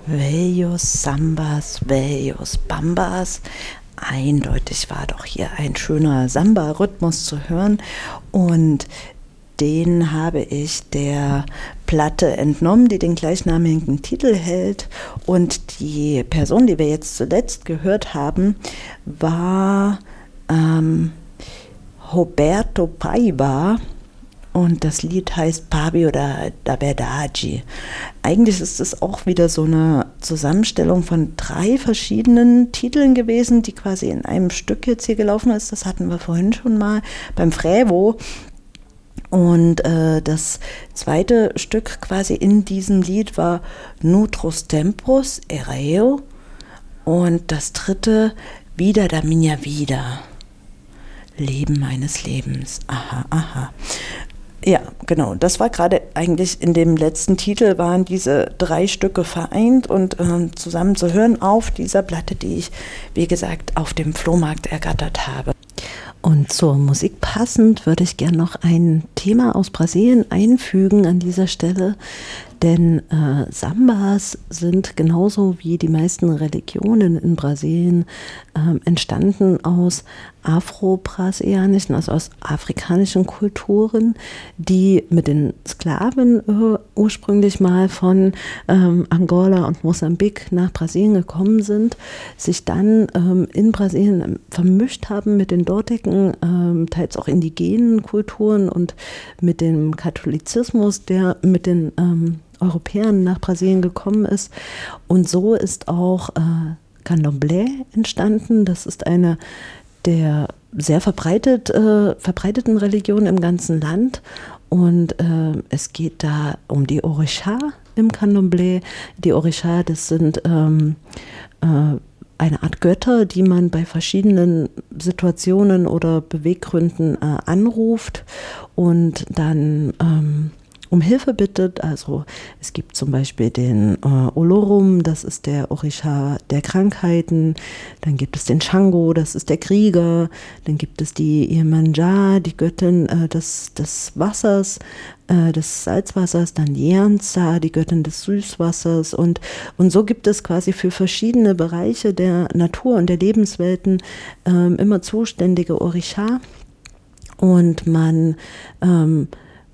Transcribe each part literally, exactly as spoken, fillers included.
Velhos Sambas, Velhos Bambas. Eindeutig war doch hier ein schöner Samba-Rhythmus zu hören und den habe ich der Platte entnommen, die den gleichnamigen Titel hält, und die Person, die wir jetzt zuletzt gehört haben, war ähm, Roberto Paiva. Und das Lied heißt Pabio da, da Verdade. Eigentlich ist es auch wieder so eine Zusammenstellung von drei verschiedenen Titeln gewesen, die quasi in einem Stück jetzt hier gelaufen ist. Das hatten wir vorhin schon mal beim Frevo. Und äh, das zweite Stück quasi in diesem Lied war Noutros Tempos, Ereo. Und das dritte, Vida da minha vida. Leben meines Lebens. Aha, aha. Ja, genau. Das war gerade eigentlich in dem letzten Titel, waren diese drei Stücke vereint und äh, zusammen zu hören auf dieser Platte, die ich, wie gesagt, auf dem Flohmarkt ergattert habe. Und zur Musik passend würde ich gerne noch ein Thema aus Brasilien einfügen an dieser Stelle, denn äh, Sambas sind genauso wie die meisten Religionen in Brasilien äh, entstanden aus afro-brasilianischen, also aus afrikanischen Kulturen, die mit den Sklaven äh, ursprünglich mal von ähm, Angola und Mosambik nach Brasilien gekommen sind, sich dann ähm, in Brasilien vermischt haben mit den dortigen, ähm, teils auch indigenen Kulturen und mit dem Katholizismus, der mit den ähm, Europäern nach Brasilien gekommen ist. Und so ist auch äh, Candomblé entstanden. Das ist eine der sehr verbreitet, äh, verbreiteten Religionen im ganzen Land. Und äh, es geht da um die Orisha im Candomblé. Die Orisha, das sind ähm, äh, eine Art Götter, die man bei verschiedenen Situationen oder Beweggründen äh, anruft und dann ähm, um Hilfe bittet. Also es gibt zum Beispiel den äh, Olorum, das ist der Orisha der Krankheiten, dann gibt es den Shango, das ist der Krieger, dann gibt es die Iemanjá, die Göttin äh, des, des Wassers, äh, des Salzwassers, dann Nyanza, die Göttin des Süßwassers, und, und so gibt es quasi für verschiedene Bereiche der Natur und der Lebenswelten äh, immer zuständige Orisha, und man ähm,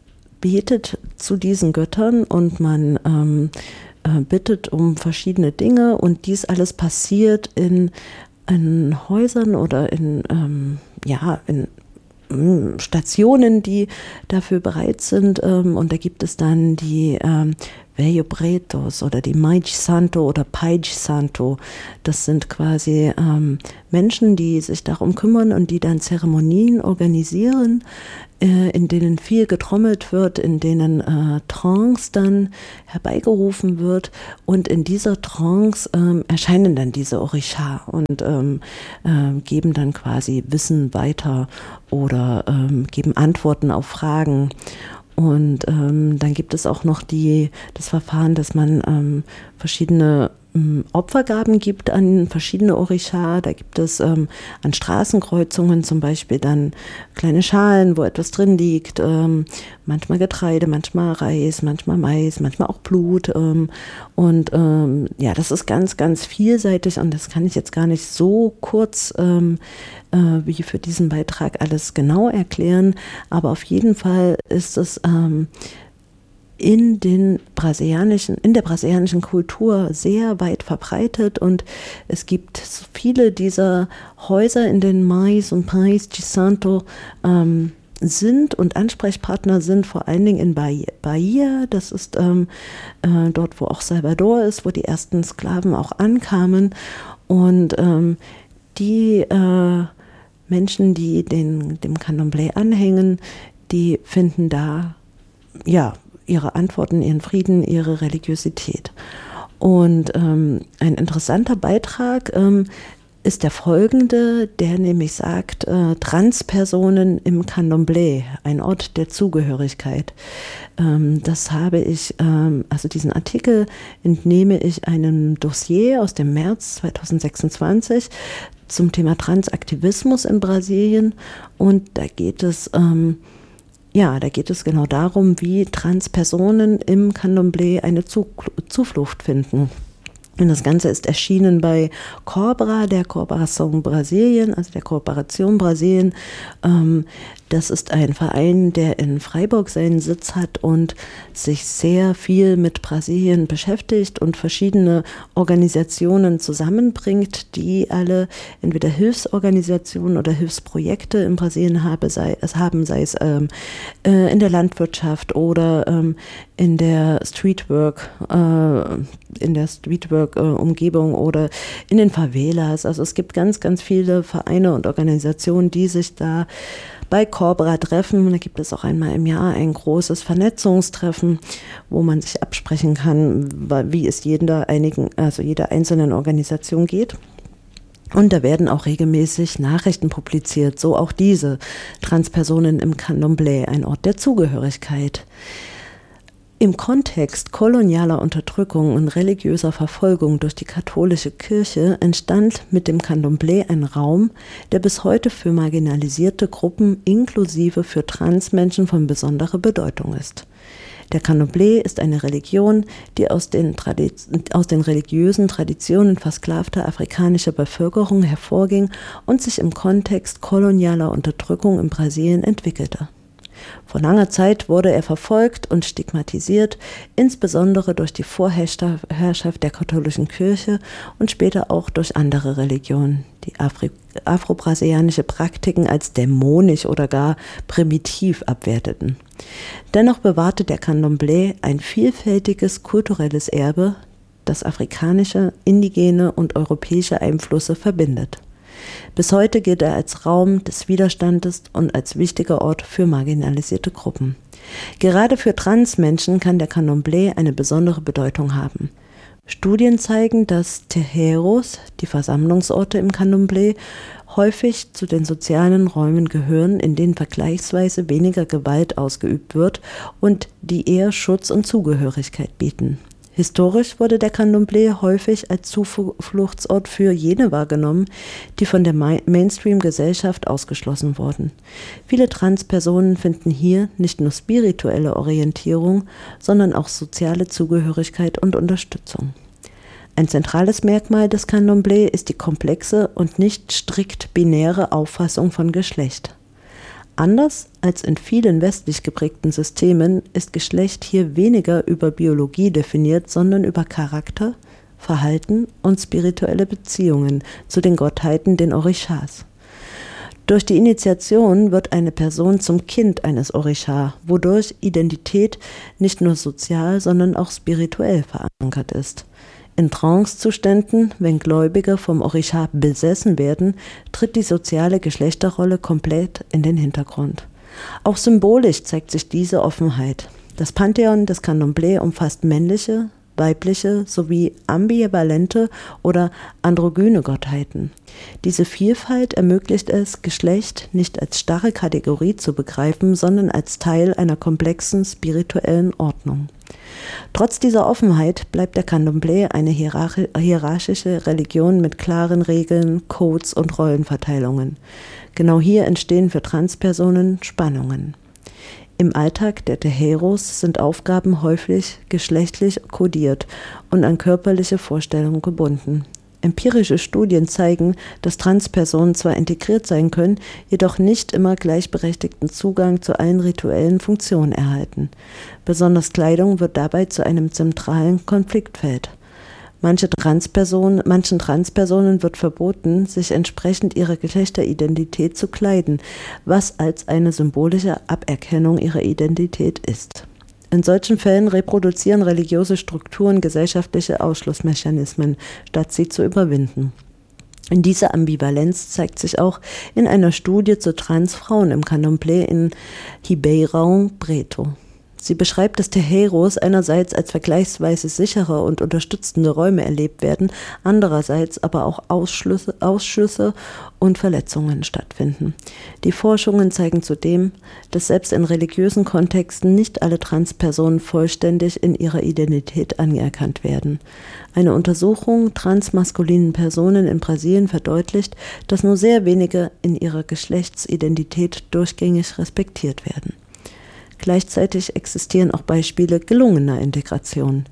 betet zu diesen Göttern und man ähm, äh, bittet um verschiedene Dinge, und dies alles passiert in, in Häusern oder in, ähm, ja, in ähm, Stationen, die dafür bereit sind, ähm, und da gibt es dann die ähm, Velho Pretos oder die Mãe de Santo oder Pai de Santo. Das sind quasi ähm, Menschen, die sich darum kümmern und die dann Zeremonien organisieren, äh, in denen viel getrommelt wird, in denen äh, Trance dann herbeigerufen wird, und in dieser Trance ähm, erscheinen dann diese Orisha und ähm, äh, geben dann quasi Wissen weiter oder ähm, geben Antworten auf Fragen. Und ähm, dann gibt es auch noch die, das Verfahren, dass man ähm, verschiedene ähm, Opfergaben gibt an verschiedene Orisha. Da gibt es ähm, an Straßenkreuzungen zum Beispiel dann kleine Schalen, wo etwas drin liegt. Ähm, manchmal Getreide, manchmal Reis, manchmal Mais, manchmal auch Blut. Ähm, und ähm, ja, das ist ganz, ganz vielseitig, und das kann ich jetzt gar nicht so kurz ähm, äh, wie für diesen Beitrag alles genau erklären. Aber auf jeden Fall ist es ähm, in den brasilianischen, in der brasilianischen Kultur sehr weit verbreitet, und es gibt viele dieser Häuser, in denen Mais und Pais de Santo ähm, sind und Ansprechpartner sind, vor allen Dingen in Bahia. Bahia, das ist ähm, äh, dort, wo auch Salvador ist, wo die ersten Sklaven auch ankamen, und ähm, die äh, Menschen, die den, dem Candomblé anhängen, die finden da ja ihre Antworten, ihren Frieden, ihre Religiosität. Und ähm, ein interessanter Beitrag ähm, ist der folgende, der nämlich sagt, äh, Transpersonen im Candomblé, ein Ort der Zugehörigkeit. Ähm, das habe ich, ähm, also diesen Artikel entnehme ich einem Dossier aus dem März zweitausendsechsundzwanzig zum Thema Transaktivismus in Brasilien, und da geht es ähm, Ja, da geht es genau darum, wie Transpersonen im Candomblé eine Zuflucht finden. Und das Ganze ist erschienen bei Cobra, der Corporação Brasilien, also der Kooperation Brasilien. Ähm, das ist ein Verein, der in Freiburg seinen Sitz hat und sich sehr viel mit Brasilien beschäftigt und verschiedene Organisationen zusammenbringt, die alle entweder Hilfsorganisationen oder Hilfsprojekte in Brasilien habe, sei, es haben, sei es ähm, äh, in der Landwirtschaft oder ähm, in der Streetwork, äh, in der Streetwork-Umgebung oder in den Favelas. Also es gibt ganz, ganz viele Vereine und Organisationen, die sich da bei Cobra treffen. Da gibt es auch einmal im Jahr ein großes Vernetzungstreffen, wo man sich absprechen kann, wie es jeder einigen, also jeder einzelnen Organisation geht. Und da werden auch regelmäßig Nachrichten publiziert, so auch diese Transpersonen im Candomblé, ein Ort der Zugehörigkeit. Im Kontext kolonialer Unterdrückung und religiöser Verfolgung durch die katholische Kirche entstand mit dem Candomblé ein Raum, der bis heute für marginalisierte Gruppen inklusive für Transmenschen von besonderer Bedeutung ist. Der Candomblé ist eine Religion, die aus den, Tradiz- aus den religiösen Traditionen versklavter afrikanischer Bevölkerung hervorging und sich im Kontext kolonialer Unterdrückung in Brasilien entwickelte. Vor langer Zeit wurde er verfolgt und stigmatisiert, insbesondere durch die Vorherrschaft der katholischen Kirche und später auch durch andere Religionen, die Afri- afro-brasilianische Praktiken als dämonisch oder gar primitiv abwerteten. Dennoch bewahrte der Candomblé ein vielfältiges kulturelles Erbe, das afrikanische, indigene und europäische Einflüsse verbindet. Bis heute gilt er als Raum des Widerstandes und als wichtiger Ort für marginalisierte Gruppen. Gerade für Transmenschen kann der Candomblé eine besondere Bedeutung haben. Studien zeigen, dass Terreiros, die Versammlungsorte im Candomblé, häufig zu den sozialen Räumen gehören, in denen vergleichsweise weniger Gewalt ausgeübt wird und die eher Schutz und Zugehörigkeit bieten. Historisch wurde der Candomblé häufig als Zufluchtsort für jene wahrgenommen, die von der Mainstream-Gesellschaft ausgeschlossen wurden. Viele Transpersonen finden hier nicht nur spirituelle Orientierung, sondern auch soziale Zugehörigkeit und Unterstützung. Ein zentrales Merkmal des Candomblé ist die komplexe und nicht strikt binäre Auffassung von Geschlecht. Anders als in vielen westlich geprägten Systemen ist Geschlecht hier weniger über Biologie definiert, sondern über Charakter, Verhalten und spirituelle Beziehungen zu den Gottheiten, den Orishas. Durch die Initiation wird eine Person zum Kind eines Orisha, wodurch Identität nicht nur sozial, sondern auch spirituell verankert ist. In Trancezuständen, wenn Gläubige vom Orisha besessen werden, tritt die soziale Geschlechterrolle komplett in den Hintergrund. Auch symbolisch zeigt sich diese Offenheit. Das Pantheon des Candomblé umfasst männliche, weibliche sowie ambivalente oder androgyne Gottheiten. Diese Vielfalt ermöglicht es, Geschlecht nicht als starre Kategorie zu begreifen, sondern als Teil einer komplexen spirituellen Ordnung. Trotz dieser Offenheit bleibt der Candomblé eine hierarchische Religion mit klaren Regeln, Codes und Rollenverteilungen. Genau hier entstehen für Transpersonen Spannungen. Im Alltag der Terreiros sind Aufgaben häufig geschlechtlich kodiert und an körperliche Vorstellungen gebunden. Empirische Studien zeigen, dass Transpersonen zwar integriert sein können, jedoch nicht immer gleichberechtigten Zugang zu allen rituellen Funktionen erhalten. Besonders Kleidung wird dabei zu einem zentralen Konfliktfeld. Manche Transpersonen, manchen Transpersonen wird verboten, sich entsprechend ihrer Geschlechteridentität zu kleiden, was als eine symbolische Aberkennung ihrer Identität ist. In solchen Fällen reproduzieren religiöse Strukturen gesellschaftliche Ausschlussmechanismen, statt sie zu überwinden. Diese Ambivalenz zeigt sich auch in einer Studie zu Transfrauen im Candomblé in Ribeirão Preto. Sie beschreibt, dass Terreiros einerseits als vergleichsweise sichere und unterstützende Räume erlebt werden, andererseits aber auch Ausschlüsse, Ausschüsse und Verletzungen stattfinden. Die Forschungen zeigen zudem, dass selbst in religiösen Kontexten nicht alle Transpersonen vollständig in ihrer Identität anerkannt werden. Eine Untersuchung transmaskulinen Personen in Brasilien verdeutlicht, dass nur sehr wenige in ihrer Geschlechtsidentität durchgängig respektiert werden. Gleichzeitig existieren auch Beispiele gelungener Integration.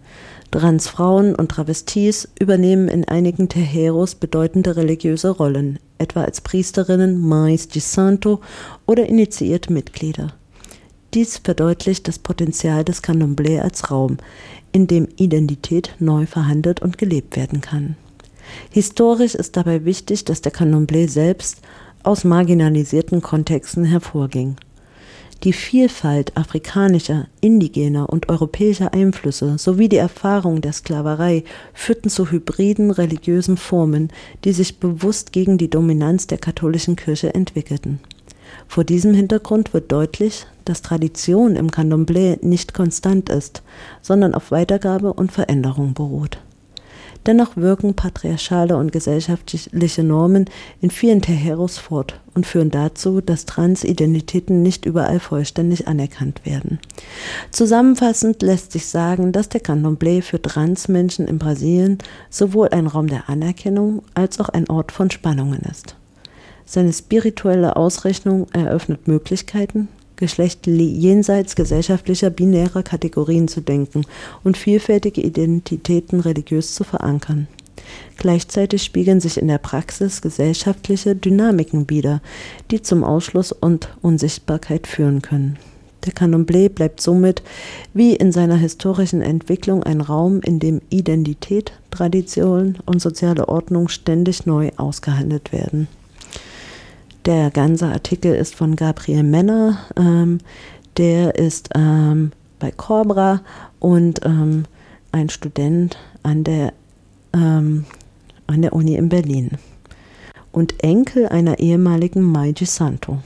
Transfrauen und Travestis übernehmen in einigen Terreiros bedeutende religiöse Rollen, etwa als Priesterinnen, Mães de Santo oder initiierte Mitglieder. Dies verdeutlicht das Potenzial des Candomblé als Raum, in dem Identität neu verhandelt und gelebt werden kann. Historisch ist dabei wichtig, dass der Candomblé selbst aus marginalisierten Kontexten hervorging. Die Vielfalt afrikanischer, indigener und europäischer Einflüsse sowie die Erfahrung der Sklaverei führten zu hybriden religiösen Formen, die sich bewusst gegen die Dominanz der katholischen Kirche entwickelten. Vor diesem Hintergrund wird deutlich, dass Tradition im Candomblé nicht konstant ist, sondern auf Weitergabe und Veränderung beruht. Dennoch wirken patriarchale und gesellschaftliche Normen in vielen Terreiros fort und führen dazu, dass Transidentitäten nicht überall vollständig anerkannt werden. Zusammenfassend lässt sich sagen, dass der Candomblé für Transmenschen in Brasilien sowohl ein Raum der Anerkennung als auch ein Ort von Spannungen ist. Seine spirituelle Ausrichtung eröffnet Möglichkeiten, Geschlecht jenseits gesellschaftlicher binärer Kategorien zu denken und vielfältige Identitäten religiös zu verankern. Gleichzeitig spiegeln sich in der Praxis gesellschaftliche Dynamiken wider, die zum Ausschluss und Unsichtbarkeit führen können. Der Candomblé bleibt somit wie in seiner historischen Entwicklung ein Raum, in dem Identität, Tradition und soziale Ordnung ständig neu ausgehandelt werden. Der ganze Artikel ist von Gabriel Menner, ähm, der ist ähm, bei Cobra und ähm, ein Student an der, ähm, an der Uni in Berlin und Enkel einer ehemaligen Mãe de Santo.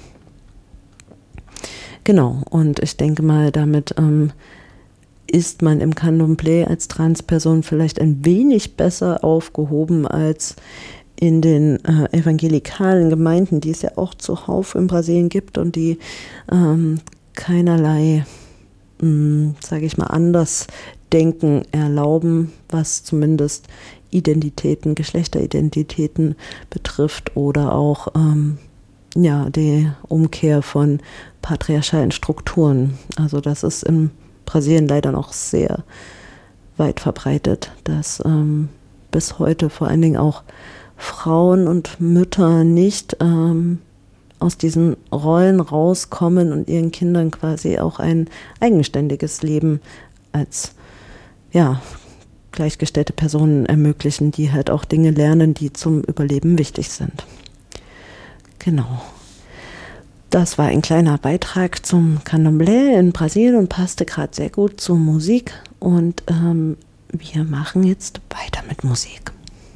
Genau, und ich denke mal, damit ähm, ist man im Candomblé als Transperson vielleicht ein wenig besser aufgehoben als in den äh, evangelikalen Gemeinden, die es ja auch zuhauf in Brasilien gibt und die ähm, keinerlei, sage ich mal, anders Denken erlauben, was zumindest Identitäten, Geschlechteridentitäten betrifft oder auch ähm, ja, die Umkehr von patriarchalen Strukturen. Also das ist in Brasilien leider noch sehr weit verbreitet, dass ähm, bis heute vor allen Dingen auch Frauen und Mütter nicht ähm, aus diesen Rollen rauskommen und ihren Kindern quasi auch ein eigenständiges Leben als ja, gleichgestellte Personen ermöglichen, die halt auch Dinge lernen, die zum Überleben wichtig sind. Genau. Das war ein kleiner Beitrag zum Candomblé in Brasilien und passte gerade sehr gut zur Musik. Und ähm, wir machen jetzt weiter mit Musik.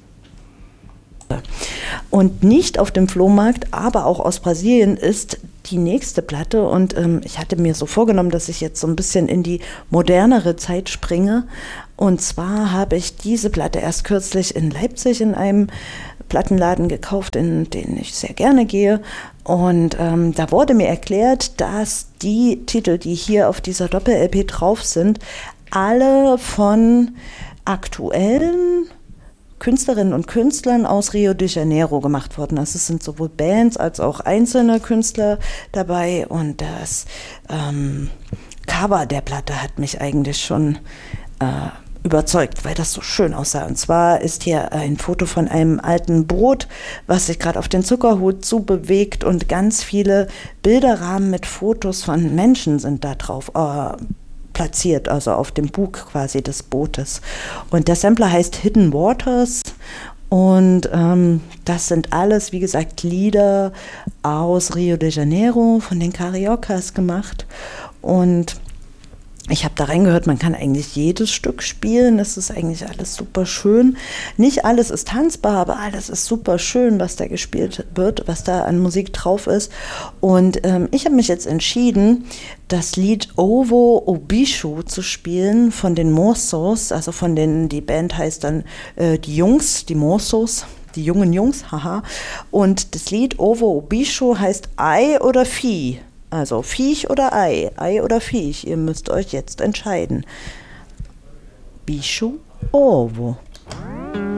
Und nicht auf dem Flohmarkt, aber auch aus Brasilien ist die nächste Platte. Und ähm, ich hatte mir so vorgenommen, dass ich jetzt so ein bisschen in die modernere Zeit springe. Und zwar habe ich diese Platte erst kürzlich in Leipzig in einem Plattenladen gekauft, in den ich sehr gerne gehe. Und ähm, da wurde mir erklärt, dass die Titel, die hier auf dieser Doppel-L P drauf sind, alle von aktuellen Künstlerinnen und Künstlern aus Rio de Janeiro gemacht worden. Also es sind sowohl Bands als auch einzelne Künstler dabei und das ähm, Cover der Platte hat mich eigentlich schon äh, überzeugt, weil das so schön aussah. Und zwar ist hier ein Foto von einem alten Boot, was sich gerade auf den Zuckerhut zubewegt und ganz viele Bilderrahmen mit Fotos von Menschen sind da drauf äh, platziert, also auf dem Bug quasi des Bootes. Und der Sampler heißt Hidden Waters und ähm, das sind alles, wie gesagt, Lieder aus Rio de Janeiro, von den Cariocas gemacht. Und ich habe da reingehört, man kann eigentlich jedes Stück spielen, das ist eigentlich alles super schön. Nicht alles ist tanzbar, aber alles ist super schön, was da gespielt wird, was da an Musik drauf ist. Und ähm, ich habe mich jetzt entschieden, das Lied Ovo Obisho zu spielen von den Morsos, also von den, die Band heißt dann äh, die Jungs, die Morsos. Die jungen Jungs, haha. Und das Lied Ovo Obisho heißt Ei oder Vieh. Also Viech oder Ei, Ei oder Viech, ihr müsst euch jetzt entscheiden. Bicho, Ovo.